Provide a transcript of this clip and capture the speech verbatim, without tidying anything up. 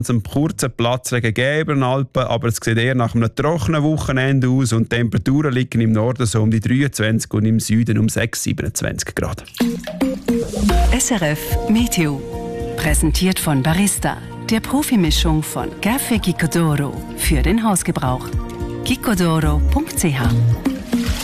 Einen kurzen Platzregen geben in den Alpen, aber es sieht eher nach einem trockenen Wochenende aus und die Temperaturen liegen im Norden so um die dreiundzwanzig und im Süden um sechs, siebenundzwanzig Grad. S R F Meteo. Präsentiert von Barista, der Profimischung von Café Gicodoro für den Hausgebrauch. gicodoro punkt c h